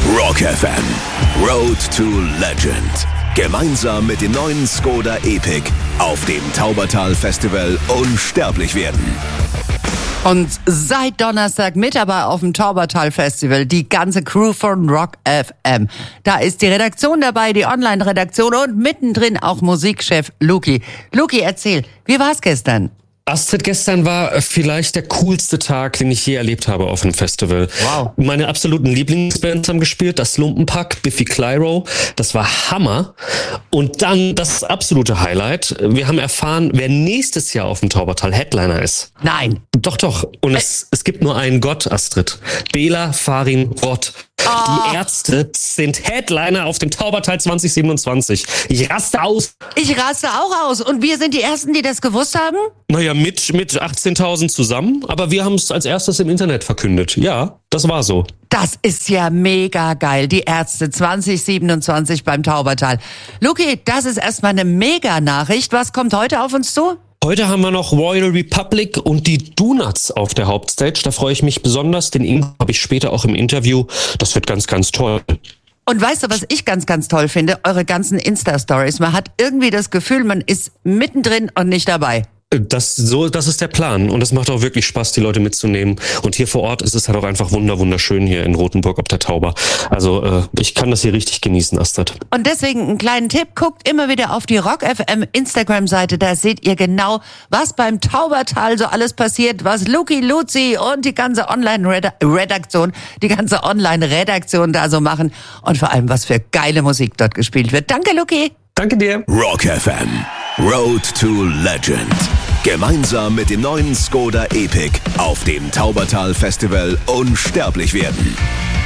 Rock FM, Road to Legend. Gemeinsam mit dem neuen Skoda Epic auf dem Taubertal Festival unsterblich werden. Und seit Donnerstag mit dabei auf dem Taubertal Festival die ganze Crew von Rock FM. Da ist die Redaktion dabei, die Online-Redaktion und mittendrin auch Musikchef Luki. Luki, erzähl, wie war's gestern? Astrid, gestern war vielleicht der coolste Tag, den ich je erlebt habe auf einem Festival. Wow. Meine absoluten Lieblingsbands haben gespielt, das Lumpenpack, Biffy Clyro, das war Hammer. Und dann das absolute Highlight, wir haben erfahren, wer nächstes Jahr auf dem Taubertal Headliner ist. Nein. Doch. Und es gibt nur einen Gott, Astrid. Bela Farin Roth. Die Ärzte sind Headliner auf dem Taubertal 2027. Ich raste aus. Ich raste auch aus. Und wir sind die Ersten, die das gewusst haben? Naja, mit 18.000 zusammen. Aber wir haben es als erstes im Internet verkündet. Ja, das war so. Das ist ja mega geil. Die Ärzte 2027 beim Taubertal. Luki, das ist erstmal eine Mega-Nachricht. Was kommt heute auf uns zu? Heute haben wir noch Royal Republic und die Donuts auf der Hauptstage. Da freue ich mich besonders. Den Ingo habe ich später auch im Interview. Das wird ganz, ganz toll. Und weißt du, was ich ganz, ganz toll finde? Eure ganzen Insta-Stories. Man hat irgendwie das Gefühl, man ist mittendrin und nicht dabei. Das ist der Plan. Und es macht auch wirklich Spaß, die Leute mitzunehmen. Und hier vor Ort ist es halt auch einfach wunderschön hier in Rothenburg ob der Tauber. Also ich kann das hier richtig genießen, Astrid. Und deswegen einen kleinen Tipp. Guckt immer wieder auf die Rock FM Instagram-Seite. Da seht ihr genau, was beim Taubertal so alles passiert, was Luki, Luzi und die ganze Online-Redaktion da so machen. Und vor allem, was für geile Musik dort gespielt wird. Danke, Luki. Danke dir. Rock FM, Road to Legend. Gemeinsam mit dem neuen Skoda Epic auf dem Taubertal Festival unsterblich werden.